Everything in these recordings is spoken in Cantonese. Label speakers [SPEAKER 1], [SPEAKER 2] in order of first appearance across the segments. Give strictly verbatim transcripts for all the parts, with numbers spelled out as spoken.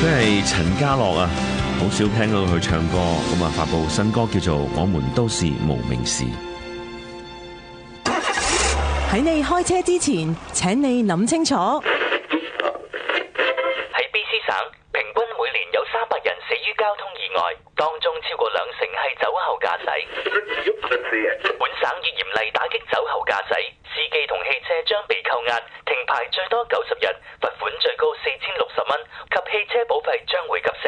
[SPEAKER 1] 佢係陳家樂啊，好少聽到佢唱歌，咁啊發佈新歌叫做《我們都是無名氏》。
[SPEAKER 2] 喺你開車之前，請你諗清楚。
[SPEAKER 3] 喺 B C 省，平均每年有三百人死於交通意外，當中超過兩成係酒後駕駛。本省已嚴厲打擊酒後駕駛，司機同汽車將被扣押，停牌最多九十日，罰款最高四千六十蚊，及汽車保費將會急升。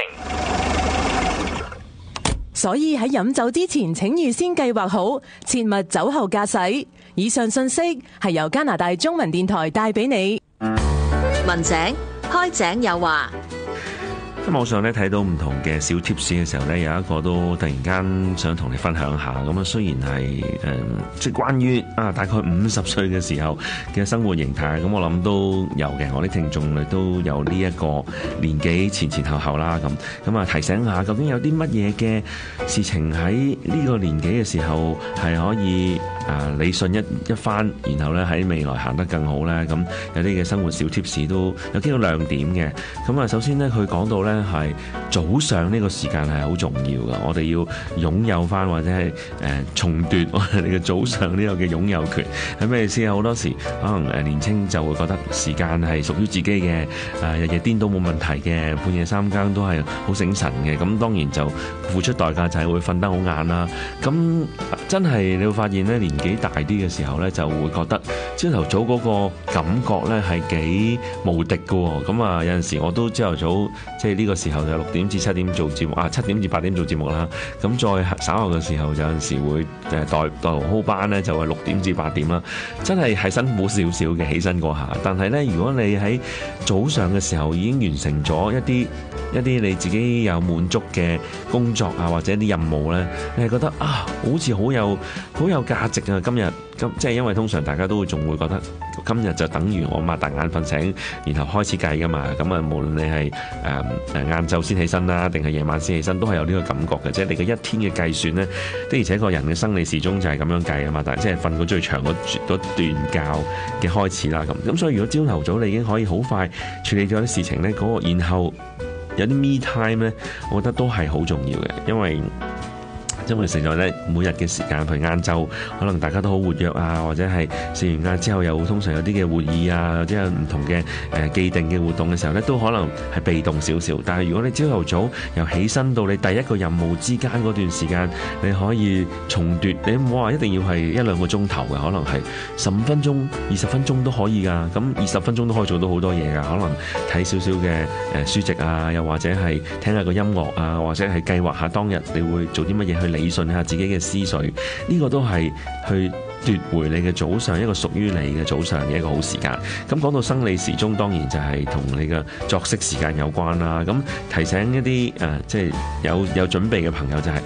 [SPEAKER 2] 所以喺飲酒之前，請預先計劃好，切勿酒後駕駛。以上信息係由加拿大中文電台帶俾你。
[SPEAKER 4] 文井開井有話。
[SPEAKER 1] 喺網上咧睇到唔同嘅小 tips 嘅時候咧，有一個都突然間想同你分享下。咁啊，雖然係誒、呃，即係關於啊大概五十歲嘅時候嘅生活形態，咁我諗都有嘅。我啲聽眾咧都有呢一個年紀前前後後啦，咁咁啊提醒下，究竟有啲乜嘢嘅事情喺呢個年紀嘅時候係可以啊理順一一番，然後咧喺未來行得更好咧。咁有啲嘅生活小 tips 都有幾個亮點嘅。咁啊，首先咧佢講到咧。係早上呢個時間係好重要㗎，我哋要擁有翻或者係誒、呃、重奪我哋嘅早上呢個嘅擁有權。係咩意思啊？好多時可能誒年青就會覺得時間係屬於自己嘅，誒日日顛倒冇問題嘅，半夜三更都係好醒神嘅。咁當然就付出代價就係會瞓得好晏啦。咁真係你會發現咧，年紀大啲嘅時候咧，就會覺得朝頭早嗰個感覺咧係幾無敵㗎。咁啊有陣時我都朝頭早即係呢個時候就六點至七點做節目啊，七點至八點做節目啦。咁再稍後嘅時候，有陣時會誒代代號班咧，就係六點至八點啦。真係係辛苦少少嘅起身嗰下，但係咧，如果你喺早上嘅時候已經完成咗一啲一啲你自己有滿足嘅工作啊，或者啲任務咧，你係覺得啊，好似好有好有價值啊！今日咁即係因為通常大家都會仲會覺得今日就等於我擘大眼瞓醒，然後開始計㗎嘛。咁啊，無論你係誒誒晏晝先起身啦，定係夜晚先起身，都係有呢個感覺嘅。即係你嘅一天嘅計算咧，的而且確人嘅生理時鐘就係咁樣計啊嘛。但係即係瞓到最長嗰嗰段覺嘅開始啦。咁咁所以如果朝頭早你已經可以好快處理咗啲事情咧，嗰個然後有啲 me time 咧，我覺得都係好重要嘅，因為因為實在咧，每日嘅時間，譬如晏晝，可能大家都好活躍啊，或者係食完晏之後又通常有啲嘅會議啊，或者有唔同嘅誒既定嘅活動嘅時候咧，都可能係被動少少。但係如果你朝頭早由起身到你第一個任務之間嗰段時間，你可以重奪，你唔好話一定要係一兩個鐘頭嘅，可能係十五分鐘、二十分鐘都可以㗎。咁二十分鐘都可以做到好多嘢㗎，可能睇少少嘅誒書籍啊，又或者係聽下個音樂啊，或者係計劃下當日你會做啲乜嘢去理順下自己嘅思緒，呢個都係去奪回你嘅早上，一個屬於你嘅早上嘅一個好時間。咁講到生理時鐘，當然就係同你嘅作息時間有關啦。咁提醒一啲誒，即係有有準備嘅朋友就係